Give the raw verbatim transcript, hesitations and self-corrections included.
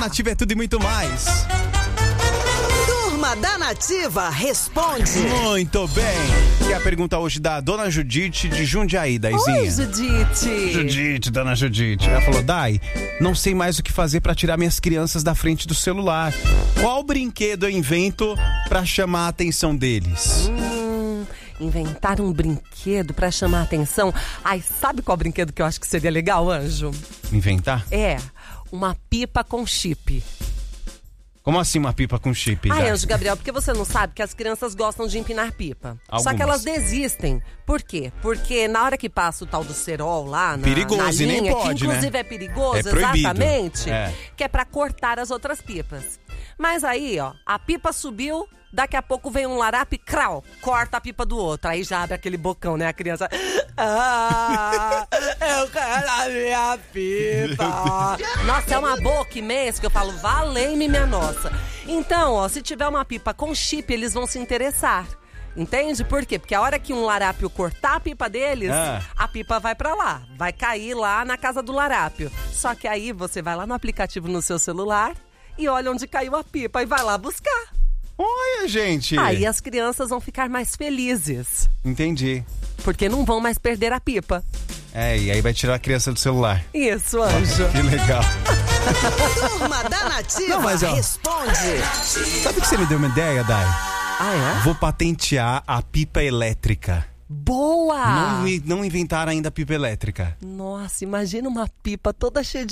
Nativa é tudo e muito mais. Turma da Nativa responde. Muito bem. E a pergunta hoje da Dona Judite de Jundiaí, Daizinha. Oi, Judite. Judite, Dona Judite. Ela falou: Dai, não sei mais o que fazer pra tirar minhas crianças da frente do celular. Qual brinquedo eu invento pra chamar a atenção deles? Hum, inventar um brinquedo pra chamar a atenção. Ai, sabe qual brinquedo que eu acho que seria legal, Anjo? Inventar? É, uma pipa com chip. Como assim uma pipa com chip? Ai, Dai? Anjo Gabriel, porque você não sabe que as crianças gostam de empinar pipa. Algumas. Só que elas desistem. Por quê? Porque na hora que passa o tal do cerol lá na, Perigoso, na e nem linha, pode, que inclusive né? é perigoso, É proibido. exatamente, É. que é pra cortar as outras pipas. Mas aí, ó, a pipa subiu, daqui a pouco vem um larape, crau, corta a pipa do outro. Aí já abre aquele bocão, né? A criança, ah, eu quero a minha pipa. Nossa, é uma boca imensa que eu falo, valei-me minha nossa. Então, ó, se tiver uma pipa com chip, eles vão se interessar. Entende? Por quê? Porque a hora que um larápio cortar a pipa deles, Ah. a pipa vai pra lá. Vai cair lá na casa do larápio. Só que aí você vai lá no aplicativo no seu celular e olha onde caiu a pipa e vai lá buscar. Olha, gente. Aí as crianças vão ficar mais felizes. Entendi. Porque não vão mais perder a pipa. É, e aí vai tirar a criança do celular. Isso, Anjo. Que legal. Turma da Nativa Não, mas, ó, responde. Sabe que você me deu uma ideia, Dai? Ah, é? Vou patentear a pipa elétrica. Boa! Não, não inventaram ainda a pipa elétrica. Nossa, imagina uma pipa toda cheia de